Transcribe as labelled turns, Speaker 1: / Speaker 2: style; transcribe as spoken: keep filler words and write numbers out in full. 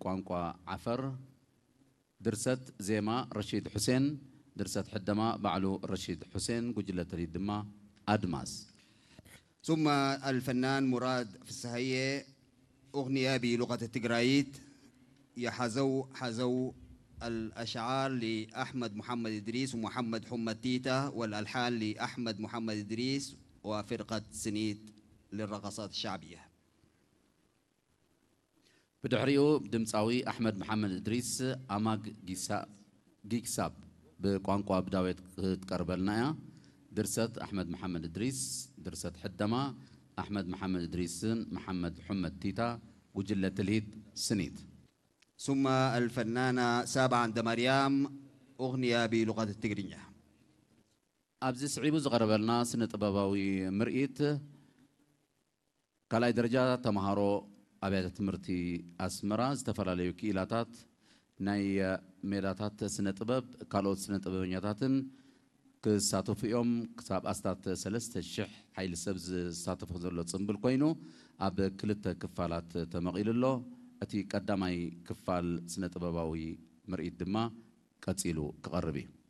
Speaker 1: بقوانقوا عفر درست زيما رشيد حسين درست حدما بعلو رشيد حسين قجلة الدما أدماس.
Speaker 2: ثم الفنان مراد فسهية أغنية بلغة التجرايت يحزو حزو الأشعار لأحمد محمد إدريس ومحمد حمد تيتا والألحان لأحمد محمد إدريس وفرقة سنيد للرقصات الشعبية.
Speaker 1: بدحريو دمصاوي أحمد محمد إدريس أماغ جيكساب بقوانقوا بداويت تقربلنا درست أحمد محمد إدريس درست حدما أحمد محمد إدريس محمد حمد تيتا وجلة الهيد سنيد.
Speaker 2: ثم الفنانة سابعة عند مريم أغنية بلغة التجرينية.
Speaker 1: أبز سعيبو زغربلنا سنة باباوي مرئيت كالاي درجة تمهارو أبيات تمرتي أسمرا استفراليو كيلاتات ناي ميراتات سنة باب كالوت سنة بابنياتاتن كساتو في يوم كتاب أستات سلست الشح حيل سبز ساتو فزلو تسنبل كوينو أب كلت كفالات تمغيل الله أتي قدامي كفال سنة باباوي مرئيت دما كتسيلو كغربي.